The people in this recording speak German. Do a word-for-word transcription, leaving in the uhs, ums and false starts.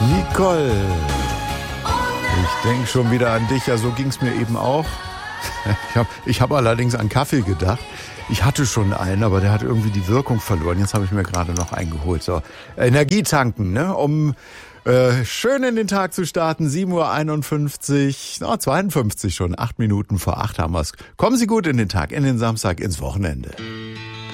Nicole, ich denke schon wieder an dich. Ja, so ging es mir eben auch. Ich habe ich hab allerdings an Kaffee gedacht. Ich hatte schon einen, aber der hat irgendwie die Wirkung verloren. Jetzt habe ich mir gerade noch eingeholt. So, Energie tanken, ne? Um äh, schön in den Tag zu starten. sieben Uhr einundfünfzig, oh, zweiundfünfzig schon. Acht Minuten vor acht haben wir's. Kommen Sie gut in den Tag, in den Samstag, ins Wochenende.